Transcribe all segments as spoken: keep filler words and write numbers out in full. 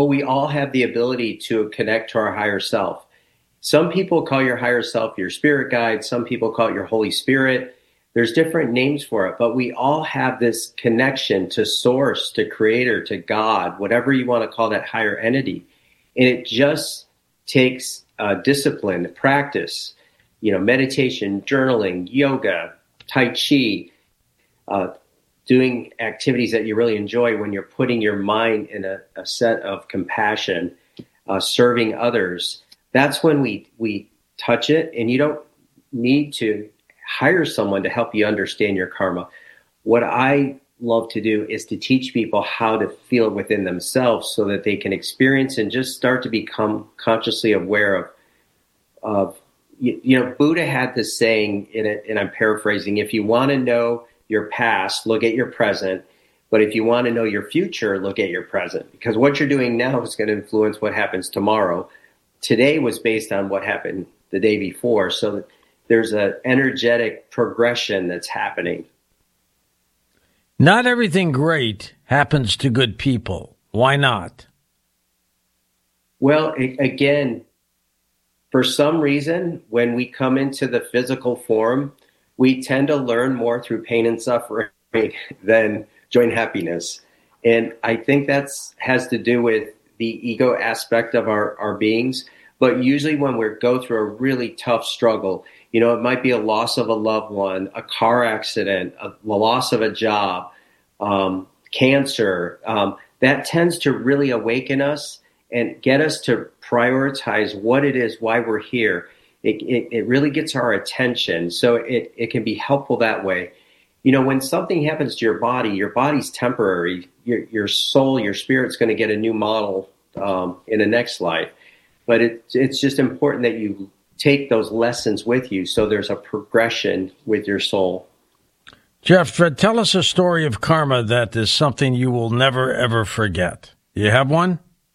we all have the ability to connect to our higher self. Some people call your higher self your spirit guide. Some people call it your Holy Spirit. There's different names for it, but we all have this connection to source, to creator, to God, whatever you want to call that higher entity. And it just takes uh, discipline, practice, you know, meditation, journaling, yoga, Tai Chi, uh, doing activities that you really enjoy when you're putting your mind in a, a set of compassion, uh, serving others. That's when we, we touch it, and you don't need to hire someone to help you understand your karma. What I love to do is to teach people how to feel it within themselves so that they can experience and just start to become consciously aware of, of you, you know, Buddha had this saying, in it, and I'm paraphrasing, if you want to know your past, look at your present. But if you want to know your future, look at your present. Because what you're doing now is going to influence what happens tomorrow. Today was based on what happened the day before. So there's an energetic progression that's happening. Not everything great happens to good people. Why not? Well, it, again, for some reason, when we come into the physical form, we tend to learn more through pain and suffering than joy and happiness. And I think that's has to do with the ego aspect of our, our beings. But usually when we go through a really tough struggle, you know, it might be a loss of a loved one, a car accident, a, the loss of a job, um, cancer, um, that tends to really awaken us and get us to prioritize what it is, why we're here. It, it, it really gets our attention. So it, it can be helpful that way. You know, when something happens to your body, your body's temporary. Your, your soul, your spirit's going to get a new model um, in the next life. But it, it's just important that you take those lessons with you so there's a progression with your soul. Jeff, tell us a story of karma that is something you will never, ever forget. You have one?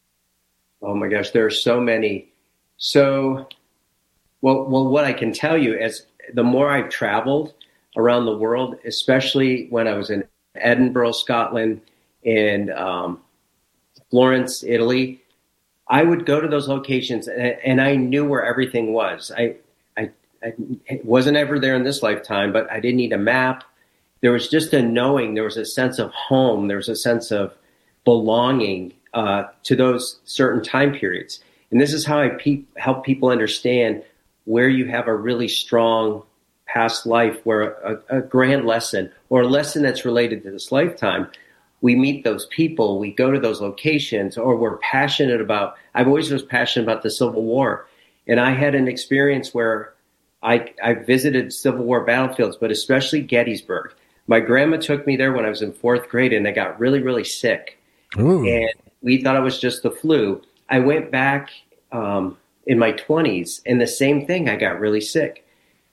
Oh, my gosh, there are so many. So, well, well, what I can tell you is the more I've traveled around the world, especially when I was in Edinburgh, Scotland, and um, Florence, Italy, I would go to those locations and, and I knew where everything was. I, I, I wasn't ever there in this lifetime, but I didn't need a map. There was just a knowing. There was a sense of home. There was a sense of belonging uh, to those certain time periods. And this is how I pe- help people understand where you have a really strong past life, where a, a grand lesson or a lesson that's related to this lifetime. We meet those people, we go to those locations, or we're passionate about, I've always was passionate about the Civil War. And I had an experience where I, I visited Civil War battlefields, but especially Gettysburg. My grandma took me there when I was in fourth grade, and I got really, really sick. Ooh. And we thought it was just the flu. I went back um, in my twenties, and the same thing, I got really sick.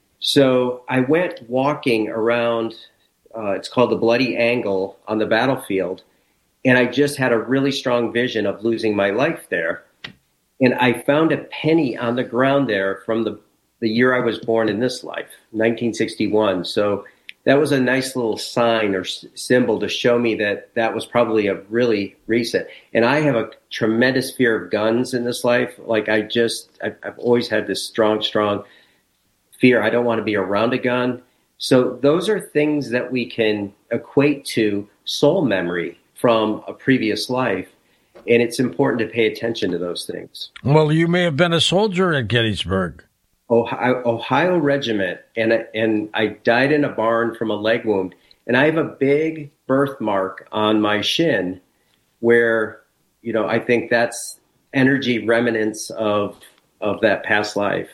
So I went walking around, uh, it's called the Bloody Angle on the battlefield, and I just had a really strong vision of losing my life there. And I found a penny on the ground there from the, the year I was born in this life, nineteen sixty-one. So that was a nice little sign or s- symbol to show me that that was probably a really recent. And I have a tremendous fear of guns in this life. Like I just, I've, I've always had this strong, strong fear. I don't want to be around a gun. So those are things that we can equate to soul memory from a previous life. And it's important to pay attention to those things. Well, you may have been a soldier at Gettysburg. Ohio, Ohio Regiment, and and I died in a barn from a leg wound. And I have a big birthmark on my shin where, you know, I think that's energy remnants of of that past life.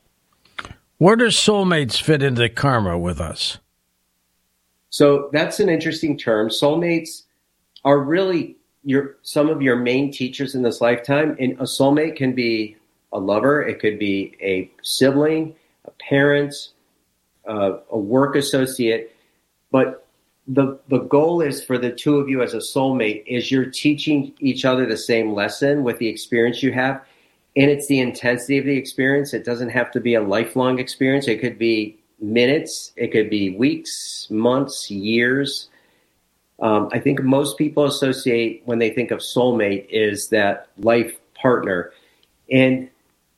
Where do soulmates fit into karma with us? So that's an interesting term. Soulmates are really your some of your main teachers in this lifetime. And a soulmate can be a lover, it could be a sibling, a parent, uh, a work associate. But the the goal is for the two of you as a soulmate is you're teaching each other the same lesson with the experience you have. And it's the intensity of the experience. It doesn't have to be a lifelong experience. It could be minutes. It could be weeks, months, years. Um, I think most people associate when they think of soulmate is that life partner. And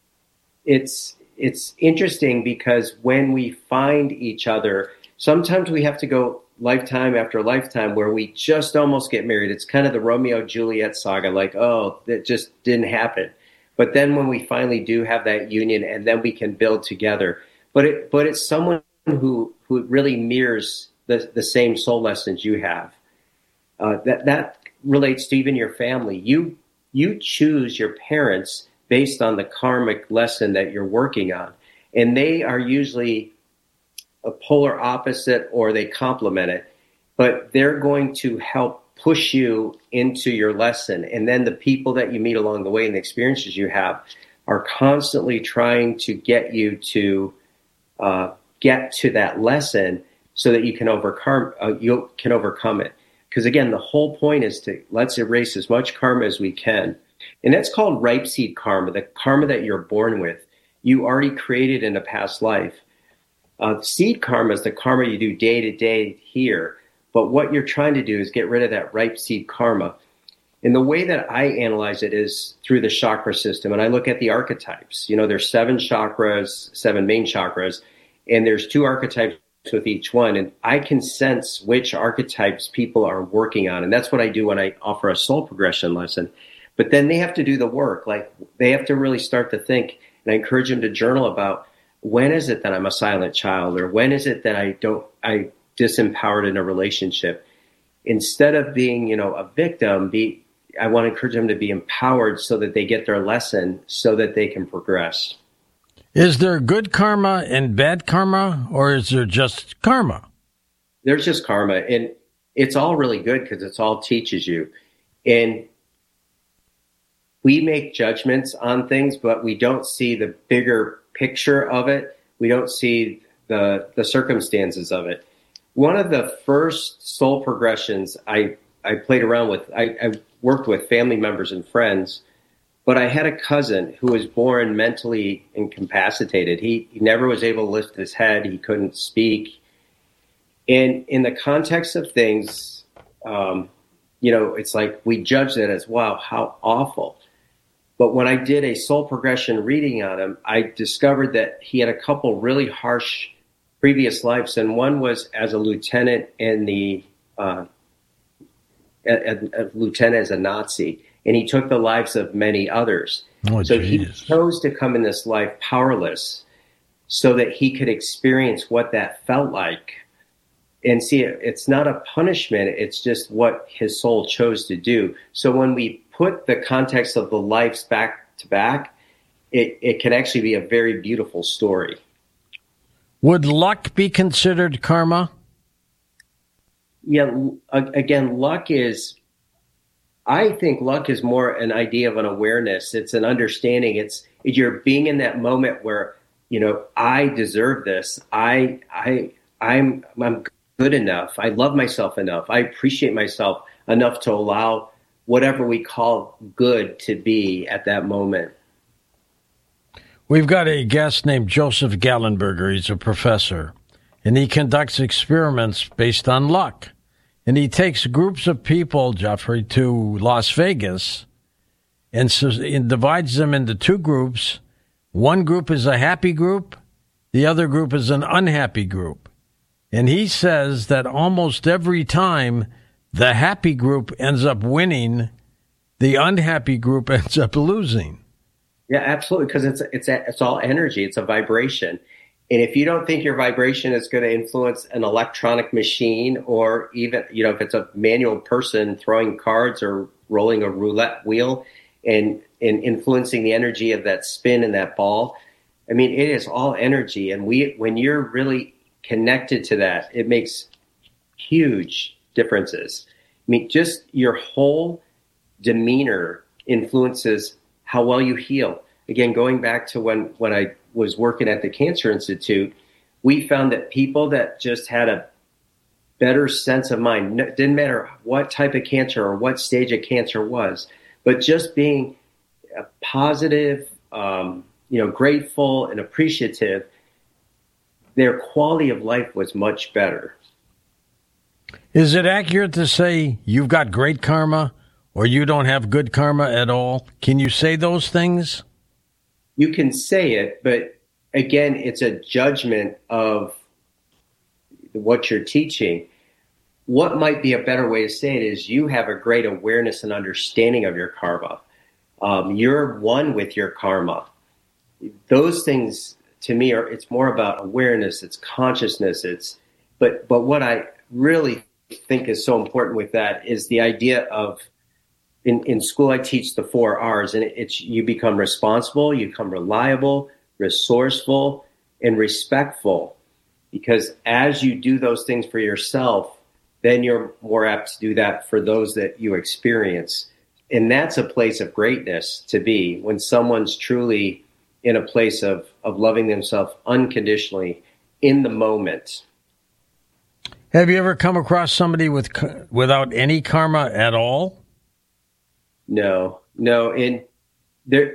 it's it's interesting because when we find each other, sometimes we have to go lifetime after lifetime where we just almost get married. It's kind of the Romeo Juliet saga, like, oh, that just didn't happen. But then when we finally do have that union, and then we can build together. But it but it's someone who who really mirrors the the same soul lessons you have. Uh, that that relates to even your family. You you choose your parents based on the karmic lesson that you're working on, and they are usually a polar opposite, or they complement it. But they're going to help push you into your lesson, and then the people that you meet along the way and the experiences you have are constantly trying to get you to uh, get to that lesson so that you can overcome uh, you can overcome it. Because again, the whole point is to let's erase as much karma as we can. And that's called ripe seed karma, the karma that you're born with. You already created in a past life. Uh, seed karma is the karma you do day to day here. But what you're trying to do is get rid of that ripe seed karma. And the way that I analyze it is through the chakra system. And I look at the archetypes. You know, there's seven chakras, seven main chakras, and there's two archetypes with each one. And I can sense which archetypes people are working on. And that's what I do when I offer a soul progression lesson. But then they have to do the work. Like, they have to really start to think. And I encourage them to journal about, when is it that I'm a silent child? Or when is it that I don't, I disempowered in a relationship? Instead of being, you know, a victim, be, I want to encourage them to be empowered so that they get their lesson so that they can progress. Is there good karma and bad karma, or is there just karma? There's just karma, and it's all really good because it's all teaches you. And we make judgments on things, but we don't see the bigger picture of it. We don't see the the circumstances of it. One of the first soul progressions I, I played around with, I, I worked with family members and friends, but I had a cousin who was born mentally incapacitated. He, he never was able to lift his head. He couldn't speak. And in the context of things, um, you know, it's like we judged it as, wow, how awful. But when I did a soul progression reading on him, I discovered that he had a couple really harsh previous lives, and one was as a lieutenant in the uh, a, a lieutenant as a Nazi, and he took the lives of many others. Oh, so geez. he chose to come in this life powerless, so that he could experience what that felt like. And see, it's not a punishment; it's just what his soul chose to do. So when we put the context of the lives back to back, it, it can actually be a very beautiful story. Would luck be considered karma? Yeah, again, luck is, I think luck is more an idea of an awareness. It's an understanding. It's you're being in that moment where, you know, I deserve this. I, I, I'm, I'm good enough. I love myself enough. I appreciate myself enough to allow whatever we call good to be at that moment. We've got a guest named Joseph Gallenberger. He's a professor, and he conducts experiments based on luck. And he takes groups of people, Jeffrey, to Las Vegas and, so, and divides them into two groups. One group is a happy group. The other group is an unhappy group. And he says that almost every time the happy group ends up winning, the unhappy group ends up losing. Yeah, absolutely, because it's it's it's all energy. It's a vibration. And if you don't think your vibration is going to influence an electronic machine, or even, you know, if it's a manual person throwing cards or rolling a roulette wheel and, and influencing the energy of that spin and that ball, I mean, it is all energy. And we, when you're really connected to that, it makes huge differences. I mean, just your whole demeanor influences how well you heal. Again, going back to when, when I was working at the Cancer Institute, we found that people that just had a better sense of mind, it didn't matter what type of cancer or what stage of cancer was, but just being a positive, um, you know, grateful and appreciative, their quality of life was much better. Is it accurate to say you've got great karma or you don't have good karma at all? Can you say those things? You can say it, but again, it's a judgment of what you're teaching. What might be a better way to say it is you have a great awareness and understanding of your karma. Um, you're one with your karma. Those things, to me, are it's more about awareness, it's consciousness, it's but but what I really think is so important with that is the idea of in, in school I teach the four R's, and it's you become responsible, you become reliable, resourceful, and respectful. Because as you do those things for yourself, then you're more apt to do that for those that you experience. And that's a place of greatness to be, when someone's truly in a place of, of loving themselves unconditionally in the moment. Have you ever come across somebody with without any karma at all? No, no. And there,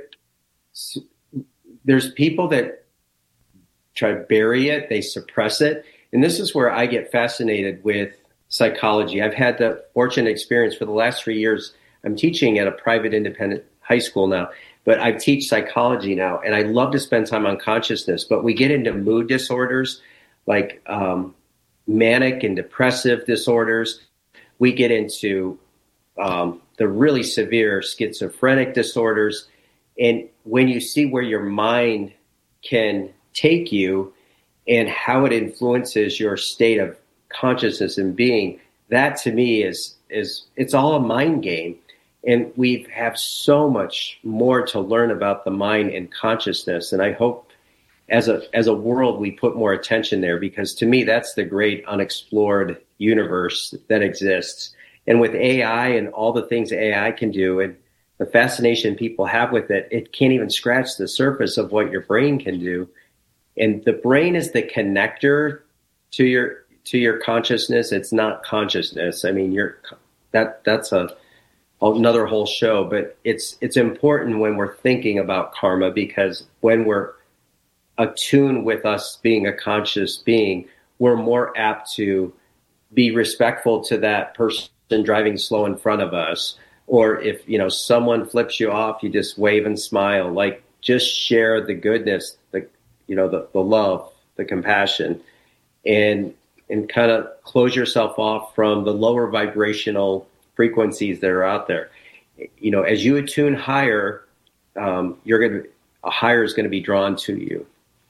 there's people that try to bury it, they suppress it. And this is where I get fascinated with psychology. I've had the fortunate experience for the last three years. I'm teaching at a private independent high school now, but I teach psychology now, and I love to spend time on consciousness. But we get into mood disorders like um, manic and depressive disorders. We get into um, the really severe schizophrenic disorders. And when you see where your mind can take you and how it influences your state of consciousness and being, that to me is is it's all a mind game. And we have so much more to learn about the mind and consciousness. And I hope as a as a world we put more attention there, because to me that's the great unexplored universe that exists. And with A I and all the things A I can do and the fascination people have with it, it can't even scratch the surface of what your brain can do. And the brain is the connector to your to your consciousness. It's not consciousness. I mean, you're that that's a another whole show, but it's it's important when we're thinking about karma, because when we're attuned with us being a conscious being, we're more apt to be respectful to that person driving slow in front of us. Or if, you know, someone flips you off, you just wave and smile. Like, just share the goodness, the you know, the, the love, the compassion, and and kind of close yourself off from the lower vibrational frequencies that are out there. You know, as you attune higher, um, you're going to a higher is going to be drawn to you.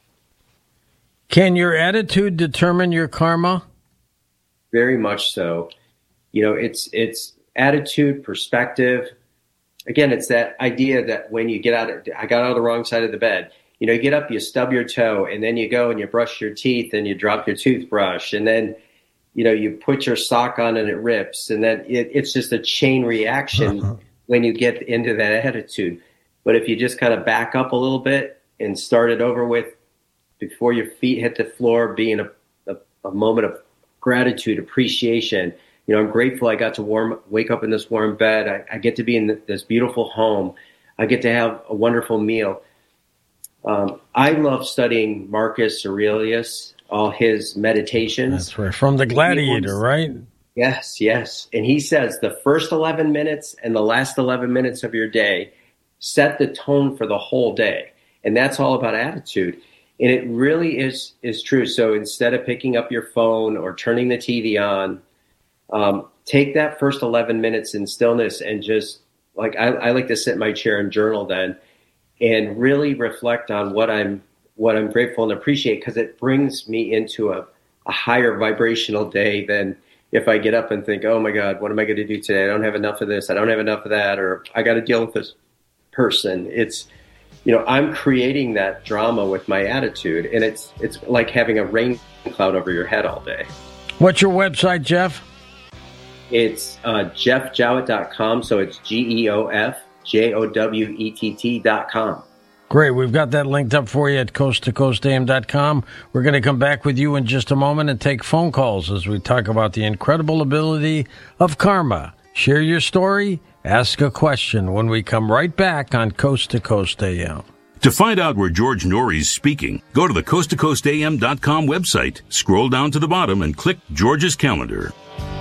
Can your attitude determine your karma? Very much so. You know, it's it's attitude, perspective. Again, it's that idea that when you get out, of, I got out of the wrong side of the bed. You know, you get up, you stub your toe, and then you go and you brush your teeth and you drop your toothbrush, and then you know, you put your sock on and it rips, and then it, it's just a chain reaction uh-huh. when you get into that attitude. But if you just kind of back up a little bit and start it over with, before your feet hit the floor, being a, a, a moment of gratitude, appreciation. You know, I'm grateful I got to warm, wake up in this warm bed. I, I get to be in this beautiful home. I get to have a wonderful meal. Um, I love studying Marcus Aurelius, all his meditations. That's right. From the Gladiator, right? Yes, yes. And he says the first eleven minutes and the last eleven minutes of your day set the tone for the whole day. And that's all about attitude. And it really is, is true. So instead of picking up your phone or turning the T V on, um, take that first eleven minutes in stillness and just, like, I, I like to sit in my chair and journal then, and really reflect on what I'm what I'm grateful and appreciate, because it brings me into a, a higher vibrational day than if I get up and think, oh my God, what am I going to do today? I don't have enough of this. I don't have enough of that. Or I got to deal with this person. It's, you know, I'm creating that drama with my attitude, and it's it's like having a rain cloud over your head all day. What's your website, Jeff? It's uh, jeff jowett dot com. So it's G E O F J O W E T T dot com. Great. We've got that linked up for you at coast to coast a m dot com. We're going to come back with you in just a moment and take phone calls as we talk about the incredible ability of karma. Share your story, ask a question when we come right back on Coast to Coast A M. To find out where George Norrie's speaking, go to the coast to coast a m dot com website, scroll down to the bottom, and click George's calendar.